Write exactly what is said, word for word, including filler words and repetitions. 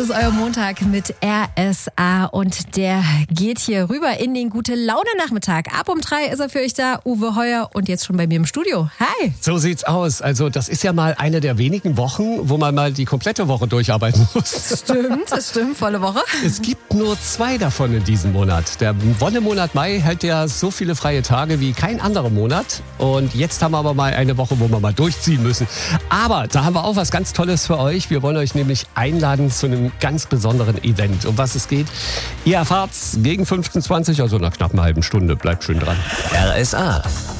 ist euer Montag mit R S A und der geht hier rüber in den Gute-Laune-Nachmittag. Ab um drei ist er für euch da, Uwe Heuer, und jetzt schon bei mir im Studio. Hi! So sieht's aus. Also das ist ja mal eine der wenigen Wochen, wo man mal die komplette Woche durcharbeiten muss. Stimmt, das stimmt, volle Woche. Es gibt nur zwei davon in diesem Monat. Der Wonnemonat Mai hält ja so viele freie Tage wie kein anderer Monat. Und jetzt haben wir aber mal eine Woche, wo wir mal durchziehen müssen. Aber da haben wir auch was ganz Tolles für euch. Wir wollen euch nämlich einladen zu einem ganz besonderen Event. Um was es geht, ihr erfahrt's gegen fünfzehn Uhr zwanzig, also nach knapp einer halben Stunde. Bleibt schön dran. R S A.